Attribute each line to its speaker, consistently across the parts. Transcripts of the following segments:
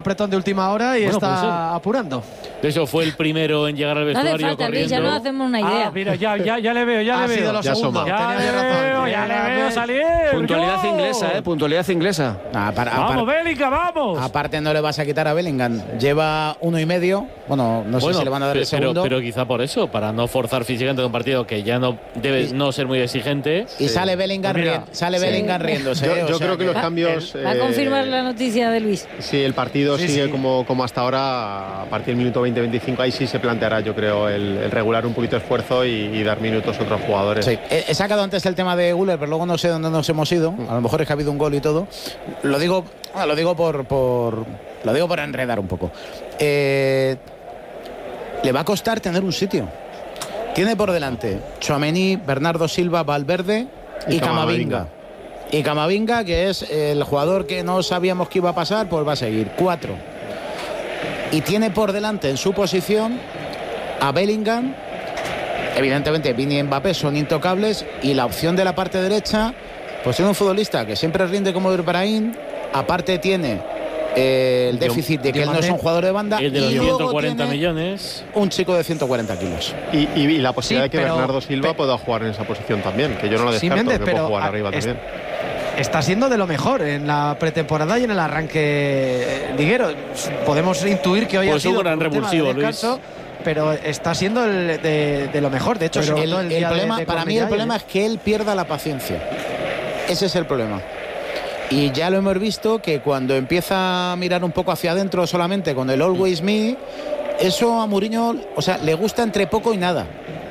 Speaker 1: apretón de última hora y está apurando.
Speaker 2: De hecho, fue el primero en llegar al vestuario.
Speaker 3: No hace falta,
Speaker 2: corriendo.
Speaker 3: Luis, ya nos hacemos una idea.
Speaker 4: Mira, ya le veo, ya le veo. Ya le veo salir.
Speaker 5: Puntualidad inglesa, puntualidad inglesa.
Speaker 4: Vamos, Bellingham, vamos.
Speaker 6: Aparte no le vas a quitar a Bellingham. Lleva 1,5. Bueno, no sé si le van a dar el segundo.
Speaker 2: Pero quizá por eso, para no forzar físicamente un partido que ya no debe no ser muy exigente.
Speaker 6: Y sale Bellingham, Bellingham riéndose.
Speaker 7: Yo creo que los cambios...
Speaker 3: Va a confirmar la noticia de Luis.
Speaker 7: Si el partido sigue como hasta ahora, a partir del minuto 20-25, ahí sí se planteará, yo creo, el regular un poquito de esfuerzo y dar minutos a otros jugadores.
Speaker 6: Sí. He sacado antes el tema de Güler, pero luego no sé dónde nos hemos ido. A lo mejor es que ha habido un gol y todo. Lo digo por enredar un poco. Le va a costar tener un sitio. Tiene por delante Tchouaméni, Bernardo Silva, Valverde y Camavinga. Y Camavinga, que es el jugador que no sabíamos que iba a pasar, pues va a seguir. 4. Y tiene por delante en su posición a Bellingham. Evidentemente Vini y Mbappé son intocables. Y la opción de la parte derecha, pues tiene un futbolista que siempre rinde como Brahim. Aparte tiene el déficit de que él no es un jugador de banda.
Speaker 2: El de los 140 millones.
Speaker 6: Un chico de 140 kilos.
Speaker 7: Y la posibilidad de que Bernardo Silva pueda jugar en esa posición también, que yo no lo descarto,
Speaker 1: Méndez,
Speaker 7: que pueda jugar arriba también.
Speaker 1: Está siendo de lo mejor en la pretemporada y en el arranque liguero. Podemos intuir que hoy ha sido un gran revulsivo, Luis. Pero está siendo de lo mejor. De hecho,
Speaker 6: el problema, para mí el problema es que él pierda la paciencia. Ese es el problema. Y ya lo hemos visto que cuando empieza a mirar un poco hacia adentro solamente con el Always Me, eso a Mourinho, o sea, le gusta entre poco y nada.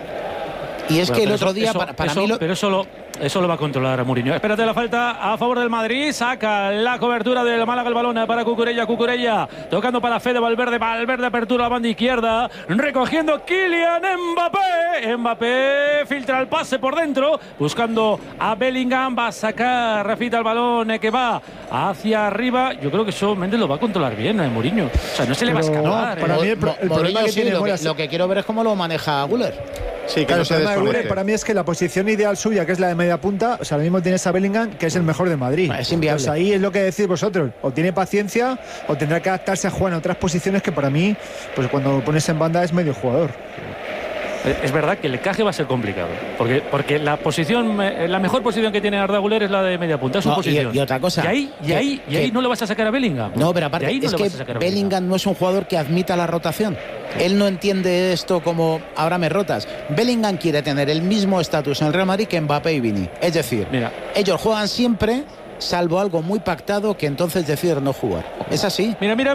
Speaker 6: Y es que el otro día para mí
Speaker 4: pero eso lo va a controlar a Mourinho. Espérate la falta a favor del Madrid. Saca la cobertura del Málaga el balón para Cucurella. Tocando para Fede Valverde. Valverde apertura la banda izquierda. Recogiendo Kylian Mbappé. Mbappé filtra el pase por dentro. Buscando a Bellingham. Va a sacar Rafita el balón que va hacia arriba. Yo creo que eso Méndez lo va a controlar bien a Mourinho. O sea, no se le va a escapar.
Speaker 6: No, para mí el problema que tiene lo que quiero ver es cómo lo maneja Güler.
Speaker 7: Sí, claro,
Speaker 8: el problema de Güler para mí es que la posición ideal suya, que es la de media punta, o sea, ahora mismo tienes a Bellingham, que es el mejor de Madrid.
Speaker 6: Es inviable.
Speaker 8: Pues ahí es lo que decís vosotros, o tiene paciencia o tendrá que adaptarse a jugar en otras posiciones que para mí, pues cuando pones en banda es medio jugador.
Speaker 4: Es verdad que el encaje va a ser complicado, porque la mejor posición que tiene Arda Güler es la de media punta, es su posición.
Speaker 6: Y otra cosa.
Speaker 4: Y ahí no le vas a sacar a Bellingham.
Speaker 6: No, pero aparte es que Bellingham no es un jugador que admita la rotación. Él no entiende esto como ahora me rotas. Bellingham quiere tener el mismo estatus en el Real Madrid que Mbappé y Vini. Es decir, ellos juegan siempre, salvo algo muy pactado que entonces deciden no jugar. Es así.
Speaker 4: Mira,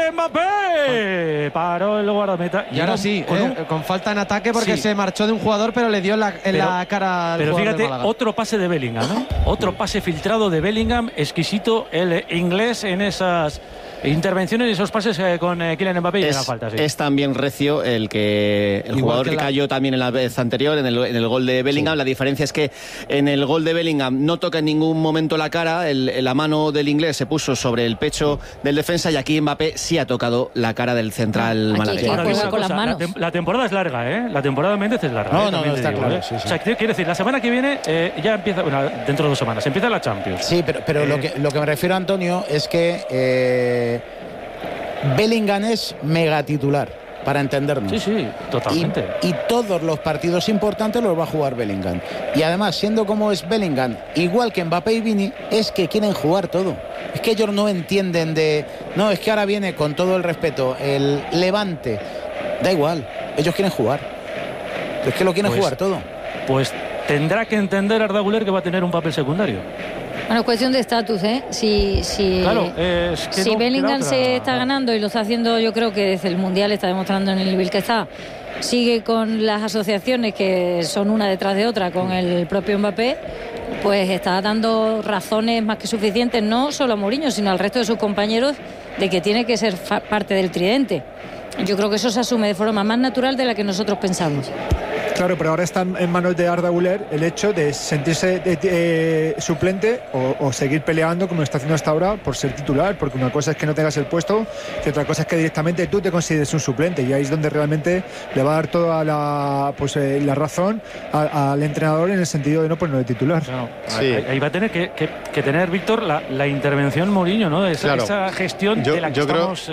Speaker 4: Mbappé. Paró el guardameta.
Speaker 1: Y ahora sí, con falta en ataque porque se marchó de un jugador, pero le dio en la cara al
Speaker 4: Pero
Speaker 1: jugador
Speaker 4: fíjate, otro pase de Bellingham, ¿no? Otro pase filtrado de Bellingham, exquisito el inglés en esas intervenciones y esos pases con Kylian Mbappé y la falta. Sí.
Speaker 5: Es también recio el jugador que cayó también en la vez anterior, en el gol de Bellingham. Sí. La diferencia es que en el gol de Bellingham no toca en ningún momento la cara, la mano del inglés se puso sobre el pecho del defensa y aquí Mbappé sí ha tocado la cara del central malagueño.
Speaker 4: La temporada es larga, ¿eh? La temporada de Méndez es larga.
Speaker 6: No, está claro. Sí.
Speaker 4: O sea, quiere decir, la semana que viene ya empieza, dentro de 2 semanas, empieza la Champions.
Speaker 6: Sí, pero lo que me refiero, Antonio, es que Bellingham es mega titular, para entendernos.
Speaker 4: Sí, totalmente.
Speaker 6: Y todos los partidos importantes los va a jugar Bellingham. Y además, siendo como es Bellingham, igual que Mbappé y Vini, es que quieren jugar todo. Es que ellos no entienden no, es que ahora viene, con todo el respeto, el Levante. Da igual, ellos quieren jugar. Es que lo quieren jugar todo.
Speaker 4: Pues tendrá que entender Arda Güler que va a tener un papel secundario.
Speaker 3: Bueno, cuestión de estatus, ¿eh? Si Bellingham se está ganando y lo está haciendo, yo creo que desde el Mundial está demostrando en el nivel que está, sigue con las asociaciones que son una detrás de otra con el propio Mbappé, pues está dando razones más que suficientes, no solo a Mourinho, sino al resto de sus compañeros, de que tiene que ser parte del tridente. Yo creo que eso se asume de forma más natural de la que nosotros pensamos.
Speaker 8: Claro, pero ahora está en manos de Arda Güler el hecho de sentirse suplente o seguir peleando como está haciendo hasta ahora por ser titular, porque una cosa es que no tengas el puesto y otra cosa es que directamente tú te consideres un suplente, y ahí es donde realmente le va a dar toda la razón al entrenador en el sentido de no ponerlo de titular.
Speaker 4: Claro, sí. Ahí va a tener que tener, Víctor, la intervención Mourinho, ¿no? Esa gestión de la que estamos